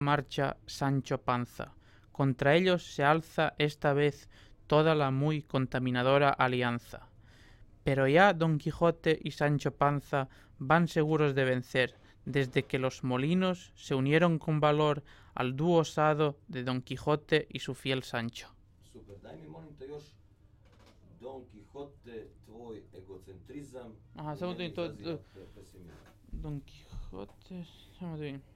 marcha Sancho Panza. Contra ellos se alza esta vez toda la muy contaminadora alianza. Pero ya Don Quijote y Sancho Panza van seguros de vencer, desde que los molinos se unieron con valor al dúo osado de Don Quijote y su fiel Sancho. Super, daj mi molim te još Don Quijote, tvoj egocentrizam. Aha, samo da mi to... Don Quijote... Samo da vidim.